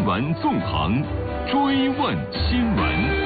新闻纵横，追问新闻。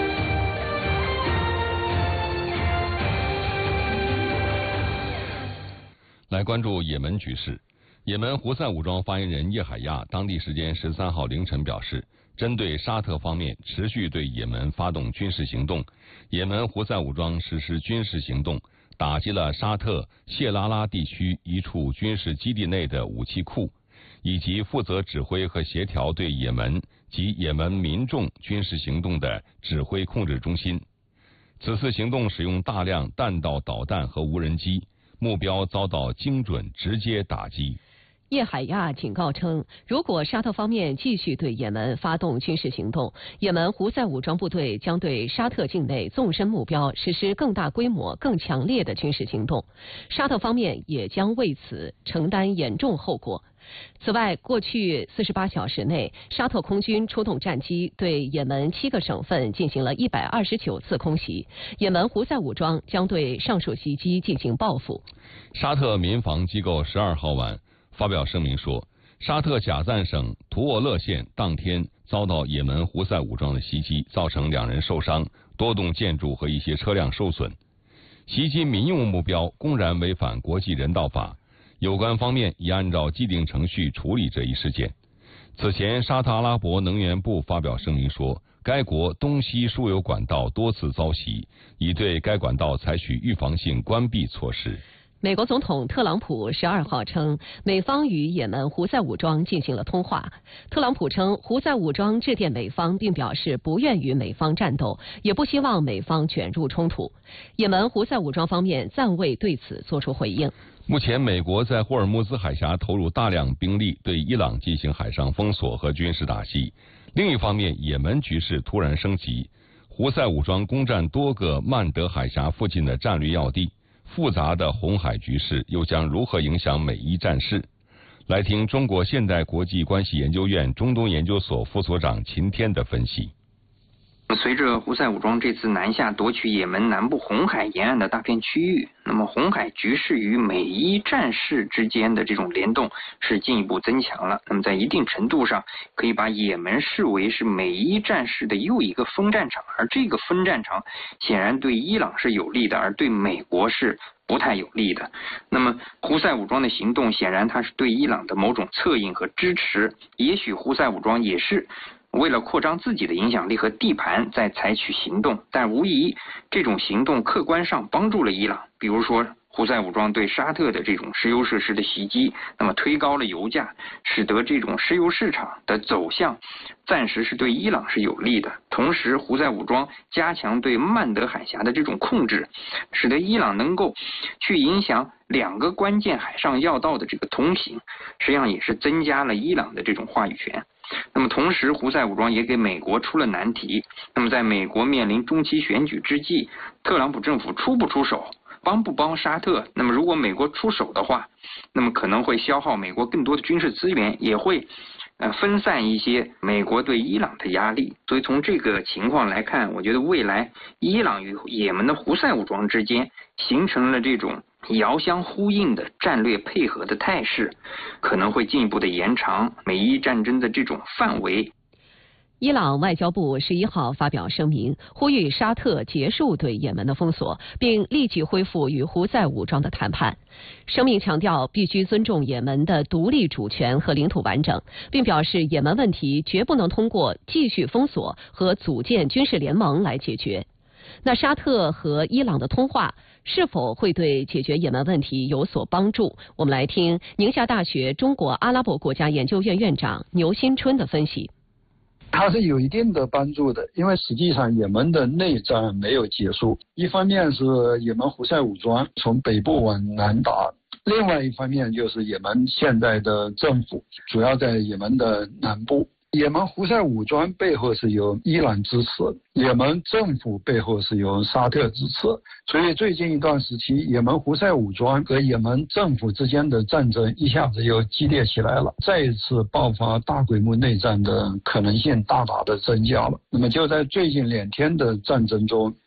来关注也门局势。也门胡塞武装发言人叶海亚当地时间13号凌晨表示，针对沙特方面持续对也门发动军事行动，也门胡塞武装实施军事行动，打击了沙特谢拉拉地区一处军事基地内的武器库，以及负责指挥和协调对也门及也门民众军事行动的指挥控制中心。此次行动使用大量弹道导弹和无人机，目标遭到精准直接打击。 叶海亚警告称，如果沙特方面继续对也门发动军事行动，也门胡塞武装部队将对沙特境内纵深目标实施更大规模、更强烈的军事行动，沙特方面也将为此承担严重后果。此外，过去48小时内，沙特空军出动战机对也门7个省份进行了129次空袭，也门胡塞武装将对上述袭击进行报复。 沙特民防机构12号晚发表声明说，沙特贾赞省图沃勒县当天遭到也门胡塞武装的袭击，造成2人受伤，多栋建筑和一些车辆受损。袭击民用目标公然违反国际人道法，有关方面已按照既定程序处理这一事件。此前，沙特阿拉伯能源部发表声明说，该国东西输油管道多次遭袭，已对该管道采取预防性关闭措施。 美国总统特朗普12号称，美方与也门胡塞武装进行了通话。特朗普称，胡塞武装致电美方，并表示不愿与美方战斗，也不希望美方卷入冲突。也门胡塞武装方面暂未对此作出回应。 目前，美国在霍尔木兹海峡投入大量兵力，对伊朗进行海上封锁和军事打击。另一方面，也门局势突然升级，胡塞武装攻占多个曼德海峡附近的战略要地。复杂的红海局势又将如何影响美伊战事？来听中国现代国际关系研究院中东研究所副所长秦天的分析。 随着胡塞武装这次南下夺取也门南部红海沿岸的大片区域，那么红海局势与美伊战事之间的这种联动是进一步增强了。那么在一定程度上，可以把也门视为是美伊战事的又一个分战场，而这个分战场显然对伊朗是有利的，而对美国是不太有利的。那么胡塞武装的行动显然它是对伊朗的某种策应和支持，也许胡塞武装也是为了扩张自己的影响力和地盘在采取行动，但无疑这种行动客观上帮助了伊朗。比如说胡塞武装对沙特的这种石油设施的袭击，那么推高了油价，使得这种石油市场的走向暂时是对伊朗是有利的。同时胡塞武装加强对曼德海峡的这种控制，使得伊朗能够去影响2个关键海上要道的这个通行，实际上也是增加了伊朗的这种话语权。那么同时胡塞武装也给美国出了难题。那么在美国面临中期选举之际，特朗普政府出不出手，帮不帮沙特？那么如果美国出手的话，那么可能会消耗美国更多的军事资源，也会分散一些美国对伊朗的压力。所以从这个情况来看，我觉得未来伊朗与也门的胡塞武装之间形成了这种遥相呼应的战略配合的态势，可能会进一步的延长美伊战争的这种范围。 伊朗外交部11号发表声明，呼吁沙特结束对也门的封锁，并立即恢复与胡塞武装的谈判。声明强调必须尊重也门的独立主权和领土完整，并表示也门问题绝不能通过继续封锁和组建军事联盟来解决。那沙特和伊朗的通话是否会对解决也门问题有所帮助？我们来听宁夏大学中国阿拉伯国家研究院院长牛新春的分析。 它是有一定的帮助的，因为实际上也门的内战没有结束，一方面是也门胡塞武装从北部往南打，另外一方面就是也门现在的政府主要在也门的南部。也门胡塞武装背后是由伊朗支持，也门政府背后是由沙特支持，所以最近一段时期，也门胡塞武装和也门政府之间的战争一下子又激烈起来了，再一次爆发大规模内战的可能性大大的增加了。那么就在最近2天的战争中，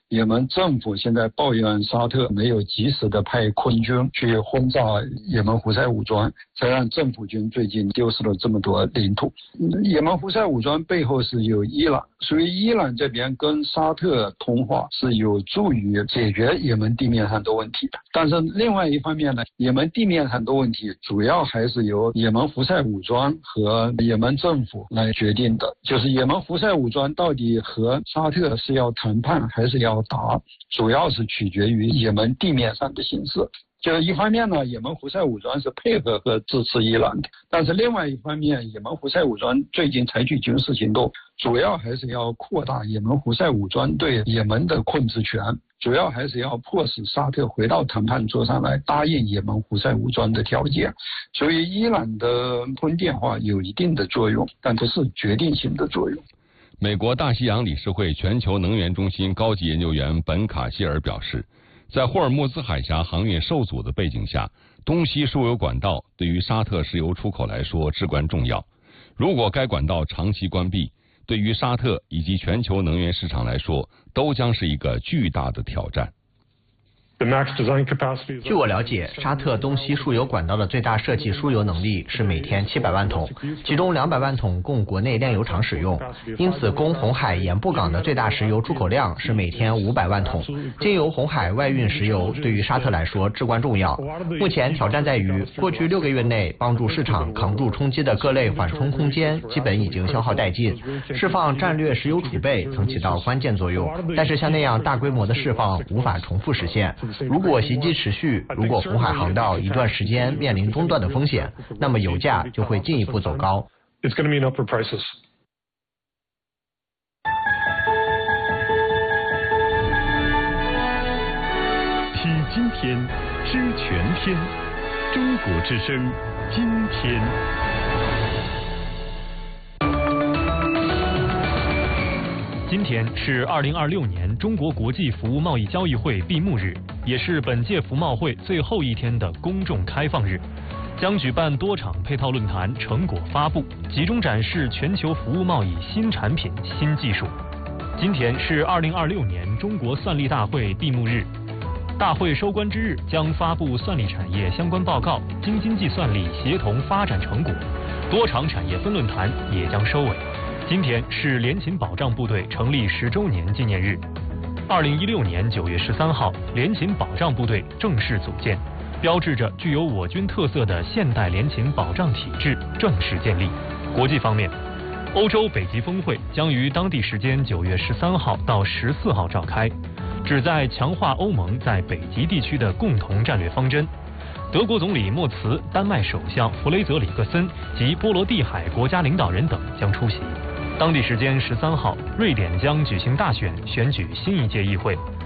也门政府现在抱怨沙特没有及时的派空军去轰炸也门胡塞武装，才让政府军最近丢失了这么多领土。也门胡塞武装背后是有伊朗，所以伊朗这边跟沙特通话是有助于解决也门地面上的问题的。但是另外一方面呢，也门地面上的问题主要还是由也门胡塞武装和也门政府来决定的，就是也门胡塞武装到底和沙特是要谈判还是要打，主要是取决于也门地面上的形势。就是一方面呢，也门胡塞武装是配合和支持伊朗的，但是另外一方面，也门胡塞武装最近采取军事行动，主要还是要扩大也门胡塞武装对也门的控制权，主要还是要迫使沙特回到谈判桌上来答应也门胡塞武装的条件。所以伊朗的通电话有一定的作用，但不是决定性的作用。 美国大西洋理事会全球能源中心高级研究员本卡希尔表示，在霍尔木兹海峡航运受阻的背景下，东西输油管道对于沙特石油出口来说至关重要。如果该管道长期关闭，对于沙特以及全球能源市场来说，都将是一个巨大的挑战。 据我了解，沙特东西输油管道的最大设计输油能力是每天700万桶，其中200万桶供国内炼油厂使用，因此供红海盐布港的最大石油出口量是每天500万桶。经由红海外运石油对于沙特来说至关重要。目前挑战在于，过去6个月内帮助市场扛住冲击的各类缓冲空间基本已经消耗殆尽，释放战略石油储备曾起到关键作用，但是像那样大规模的释放无法重复实现。如果袭击持续，如果红海航道一段时间面临中断的风险，那么油价就会进一步走高。 It's going to mean upward prices. 体今天，知全天。中国之声，今天。 今天是2026年中国国际服务贸易交易会闭幕日，也是本届服贸会最后一天的公众开放日，将举办多场配套论坛成果发布，集中展示全球服务贸易新产品、新技术。今天是2026年中国算力大会闭幕日，大会收官之日将发布算力产业相关报告、京津冀算力协同发展成果，多场产业分论坛也将收尾。今天是联勤保障部队成立10周年纪念日。2016年9月13号，联勤保障部队正式组建，标志着具有我军特色的现代联勤保障体制正式建立。国际方面，欧洲北极峰会将于当地时间9月13号到14号召开，旨在强化欧盟在北极地区的共同战略方针。德国总理默茨、丹麦首相弗雷泽里克森及波罗的海国家领导人等将出席。当地时间13号，瑞典将举行大选，选举新一届议会。